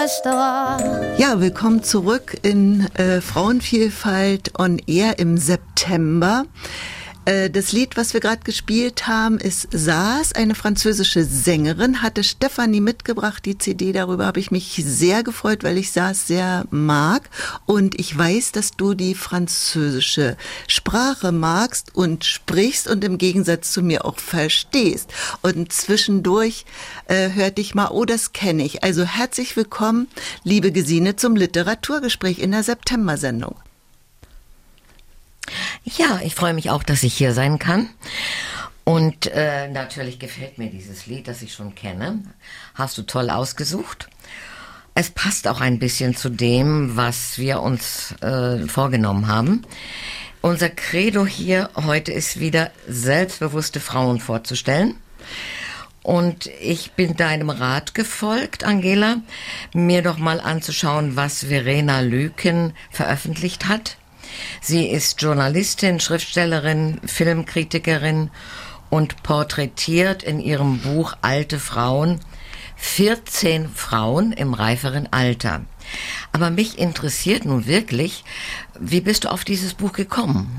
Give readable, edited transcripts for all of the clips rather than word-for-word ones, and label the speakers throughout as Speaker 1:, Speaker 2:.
Speaker 1: restera.
Speaker 2: Ja, willkommen zurück in Frauenvielfalt on Air im September. Das Lied, was wir gerade gespielt haben, ist Saas, eine französische Sängerin, hatte Stefanie mitgebracht, die CD, darüber habe ich mich sehr gefreut, weil ich Saas sehr mag und ich weiß, dass du die französische Sprache magst und sprichst und im Gegensatz zu mir auch verstehst und zwischendurch hörte ich mal, oh, das kenne ich. Also herzlich willkommen, liebe Gesine, zum Literaturgespräch in der September-Sendung.
Speaker 3: Ja, ich freue mich auch, dass ich hier sein kann. Und natürlich gefällt mir dieses Lied, das ich schon kenne. Hast du toll ausgesucht. Es passt auch ein bisschen zu dem, was wir uns vorgenommen haben. Unser Credo hier heute ist wieder, selbstbewusste Frauen vorzustellen. Und ich bin deinem Rat gefolgt, Angela, mir doch mal anzuschauen, was Verena Lüken veröffentlicht hat. Sie ist Journalistin, Schriftstellerin, Filmkritikerin und porträtiert in ihrem Buch Alte Frauen 14 Frauen im reiferen Alter. Aber mich interessiert nun wirklich, wie bist du auf dieses Buch gekommen?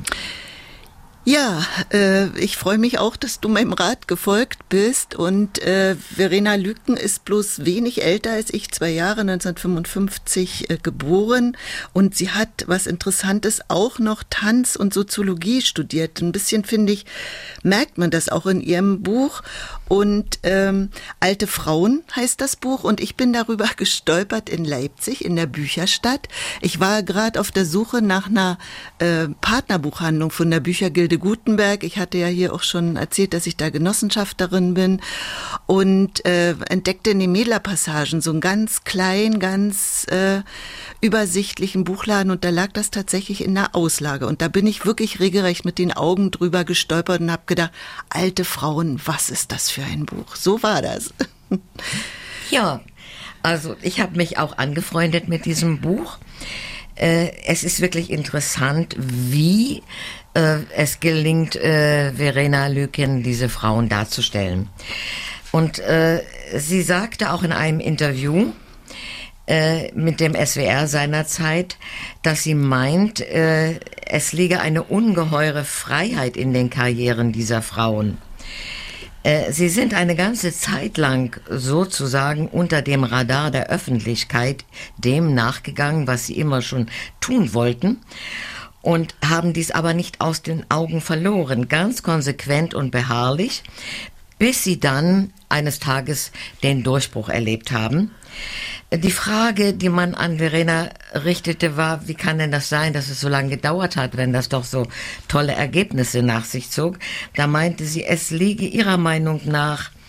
Speaker 2: Ja, ich freue mich auch, dass du meinem Rat gefolgt bist und Verena Lüken ist bloß wenig älter als ich, 2 Jahre, 1955 geboren und sie hat, was Interessantes, auch noch Tanz und Soziologie studiert. Ein bisschen, finde ich, merkt man das auch in ihrem Buch und Alte Frauen heißt das Buch und ich bin darüber gestolpert in Leipzig, in der Bücherstadt. Ich war gerade auf der Suche nach einer Partnerbuchhandlung von der Büchergilde Gutenberg. Ich hatte ja hier auch schon erzählt, dass ich da Genossenschafterin bin und entdeckte in den Mädler-Passagen so einen ganz kleinen, ganz übersichtlichen Buchladen und da lag das tatsächlich in der Auslage und da bin ich wirklich regelrecht mit den Augen drüber gestolpert und habe gedacht, Alte Frauen, was ist das für ein Buch? So war das.
Speaker 3: Ja, also ich habe mich auch angefreundet mit diesem Buch. Es ist wirklich interessant, wie es gelingt, Verena Lüken diese Frauen darzustellen. Und sie sagte auch in einem Interview mit dem SWR seinerzeit, dass sie meint, es liege eine ungeheure Freiheit in den Karrieren dieser Frauen. Sie sind eine ganze Zeit lang sozusagen unter dem Radar der Öffentlichkeit dem nachgegangen, was sie immer schon tun wollten und haben dies aber nicht aus den Augen verloren, ganz konsequent und beharrlich, bis sie dann eines Tages den Durchbruch erlebt haben. Die Frage, die man an Verena richtete, war, wie kann denn das sein, dass es so lange gedauert hat, wenn das doch so tolle Ergebnisse nach sich zog? Da meinte sie, es liege ihrer Meinung nach